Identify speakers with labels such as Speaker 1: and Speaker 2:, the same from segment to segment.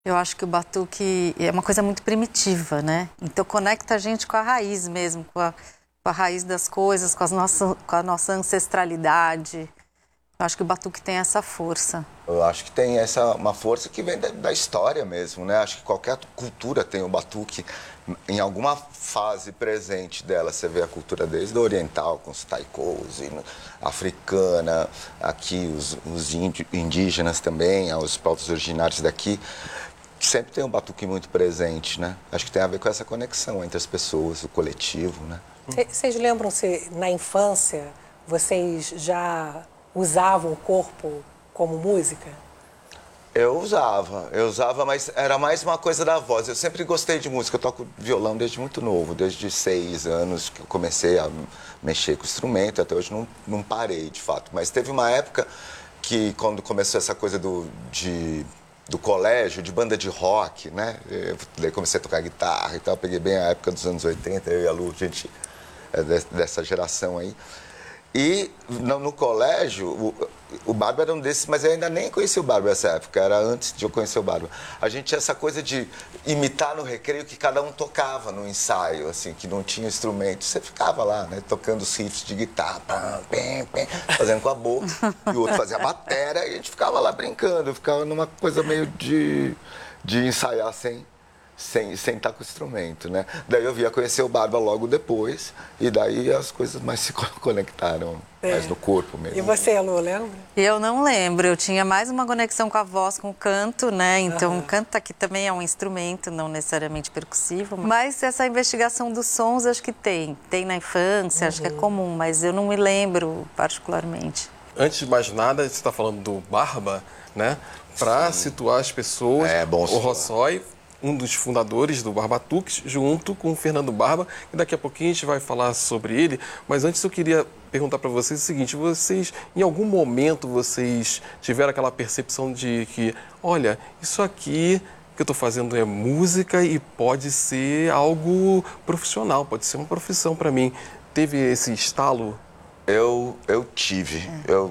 Speaker 1: Eu acho que o batuque é uma coisa muito primitiva, né? Então conecta a gente com a raiz mesmo, com a raiz das coisas, com a nossa ancestralidade. Eu acho que o batuque tem essa força.
Speaker 2: Eu acho que tem uma força que vem da história mesmo, né? Acho que qualquer cultura tem o batuque em alguma fase presente dela. Você vê a cultura desde a oriental, com os taikos, a africana, aqui os indígenas também, os povos originários daqui. Sempre tem um batuque muito presente, né? Acho que tem a ver com essa conexão entre as pessoas, o coletivo, né?
Speaker 3: Vocês lembram se na infância vocês já usavam o corpo como música?
Speaker 2: Eu usava, mas era mais uma coisa da voz. Eu sempre gostei de música, eu toco violão desde muito novo, desde 6 anos que eu comecei a mexer com o instrumento, até hoje não parei, de fato. Mas teve uma época que, quando começou essa coisa do colégio, de banda de rock, né? Daí comecei a tocar guitarra e tal, peguei bem a época dos anos 80, eu e a Lu, gente dessa geração aí. E no colégio, o Barba era um desses, mas eu ainda nem conhecia o Barba nessa época, era antes de eu conhecer o Barba. A gente tinha essa coisa de imitar no recreio que cada um tocava no ensaio, assim, que não tinha instrumento. Você ficava lá, né, tocando os riffs de guitarra, pam, pam, pam, fazendo com a boca, e o outro fazia a bateria, e a gente ficava lá brincando, ficava numa coisa meio de ensaiar sem estar com o instrumento, né? Daí eu via conhecer o Barba logo depois, e daí as coisas mais se conectaram, mais no corpo mesmo.
Speaker 3: E você, Lu, lembra?
Speaker 1: Eu não lembro, eu tinha mais uma conexão com a voz, com o canto, né? Então o canto aqui também é um instrumento, não necessariamente percussivo, mas essa investigação dos sons acho que tem na infância, acho que é comum, mas eu não me lembro particularmente.
Speaker 4: Antes de mais nada, você está falando do Barba, né? Para situar as pessoas, o Rossói, um dos fundadores do Barbatuques, junto com o Fernando Barba, e daqui a pouquinho a gente vai falar sobre ele, mas antes eu queria perguntar para vocês o seguinte: vocês, em algum momento, vocês tiveram aquela percepção de que, olha, isso aqui que eu estou fazendo é música e pode ser algo profissional, pode ser uma profissão para mim? Teve esse estalo?
Speaker 2: Eu tive.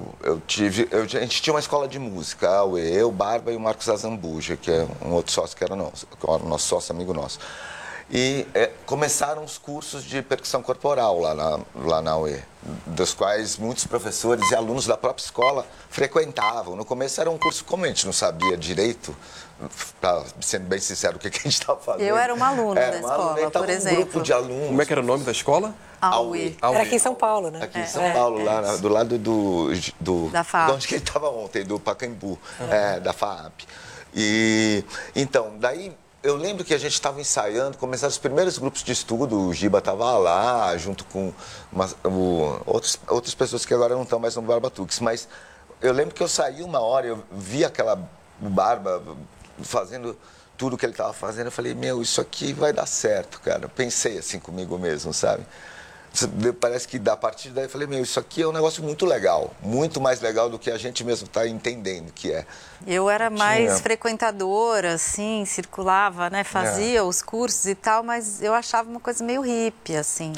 Speaker 2: A gente tinha uma escola de música, eu, o Barba e o Marcos Azambuja, que é um outro sócio que era nosso sócio, amigo nosso. E começaram os cursos de percussão corporal lá na UE, dos quais muitos professores e alunos da própria escola frequentavam. No começo era um curso, como a gente não sabia direito, sendo bem sincero, o que a gente estava fazendo.
Speaker 1: Eu era uma aluna da escola, por exemplo.
Speaker 2: Um grupo de alunos.
Speaker 4: Como é que era o nome da escola?
Speaker 1: AUE.
Speaker 3: Era aqui em São Paulo, né?
Speaker 2: Aqui em São Paulo, lá do lado
Speaker 1: da FAAP.
Speaker 2: De onde que ele estava ontem, do Pacaembu, da FAAP. E então, daí eu lembro que a gente estava ensaiando, começaram os primeiros grupos de estudo, o Giba estava lá, junto com outras pessoas que agora não estão mais no Barbatuques, mas eu lembro que eu saí uma hora, eu vi aquela Barba fazendo tudo que ele estava fazendo, eu falei, meu, isso aqui vai dar certo, cara. Eu pensei assim comigo mesmo, sabe? Parece que a partir daí eu falei, meu, isso aqui é um negócio muito legal, muito mais legal do que a gente mesmo está entendendo que é.
Speaker 1: Eu era mais frequentadora, assim, circulava, né, fazia os cursos e tal, mas eu achava uma coisa meio hippie, assim.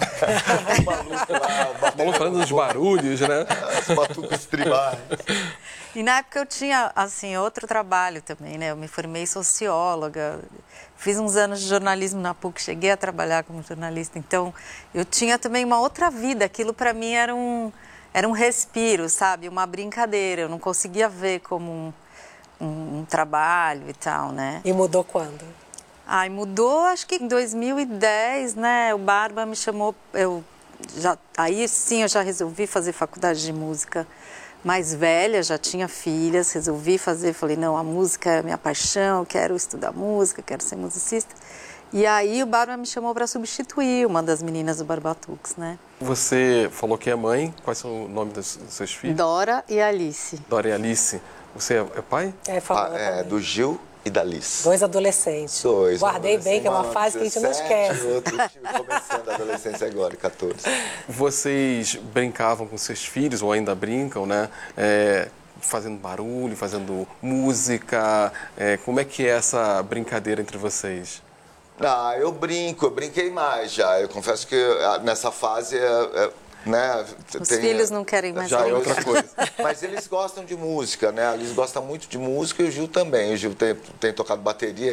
Speaker 4: Vamos falando dos barulhos, né?
Speaker 2: Os batucos tribais.
Speaker 1: E na época eu tinha, assim, outro trabalho também, né? Eu me formei socióloga, fiz uns anos de jornalismo na PUC, cheguei a trabalhar como jornalista. Então, eu tinha também uma outra vida. Aquilo para mim era um respiro, sabe? Uma brincadeira. Eu não conseguia ver como um trabalho e tal, né?
Speaker 3: E mudou quando?
Speaker 1: Ai, mudou acho que em 2010, né? O Barba me chamou, aí sim eu já resolvi fazer faculdade de música. Mais velha, já tinha filhas, resolvi fazer, falei, não, a música é a minha paixão, eu quero estudar música, quero ser musicista. E aí o Barba me chamou para substituir uma das meninas do Barbatuques, né?
Speaker 4: Você falou que é mãe, quais são o nome dos seus filhos?
Speaker 1: Dora e Alice.
Speaker 4: Dora e Alice. Você é pai?
Speaker 2: Do Gil e da Alice.
Speaker 3: 2 adolescentes. Guardei bem, que é uma fase que a gente não esquece.
Speaker 2: Outro time começando a adolescência agora, 14.
Speaker 4: Vocês brincavam com seus filhos, ou ainda brincam, né? Fazendo barulho, fazendo música. Como é que é essa brincadeira entre vocês?
Speaker 2: Eu brinquei mais já. Eu confesso que nessa fase né?
Speaker 1: Os filhos não querem mais
Speaker 2: já
Speaker 1: brincar.
Speaker 2: é outra coisa. Mas eles gostam de música, né? Eles gostam muito de música e o Gil também. O Gil tem tocado bateria.